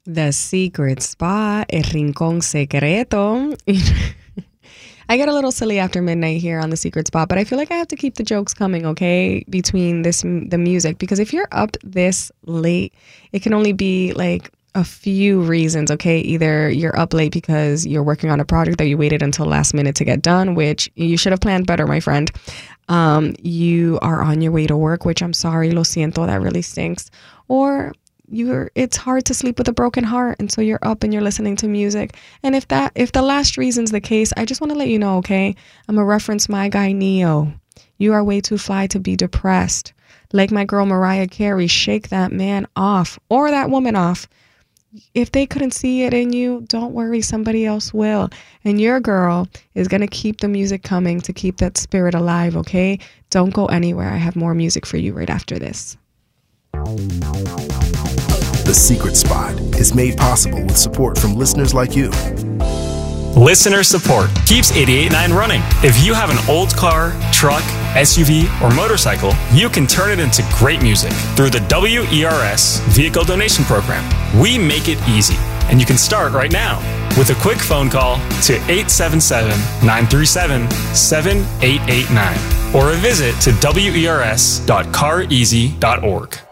The secret spot, el rincón secreto. I get a little silly after midnight here on the secret spot, but I feel like I have to keep the jokes coming, okay, between the music, because if you're up this late, it can only be like a few reasons, okay? Either you're up late because you're working on a project that you waited until last minute to get done, which you should have planned better, my friend. You are on your way to work, which I'm sorry, lo siento, that really stinks. Or it's hard to sleep with a broken heart, and so you're up and you're listening to music. And if the last reason's the case, I just want to let you know, okay? I'm gonna reference my guy Neo. You are way too fly to be depressed. Like my girl Mariah Carey, shake that man off or that woman off. If they couldn't see it in you, don't worry, somebody else will. And your girl is gonna keep the music coming to keep that spirit alive, okay? Don't go anywhere. I have more music for you right after this. The Secret Spot is made possible with support from listeners like you. Listener support keeps 88.9 running. If you have an old car, truck, SUV, or motorcycle, you can turn it into great music through the WERS Vehicle Donation Program. We make it easy, and you can start right now with a quick phone call to 877-937-7889 or a visit to wers.careasy.org.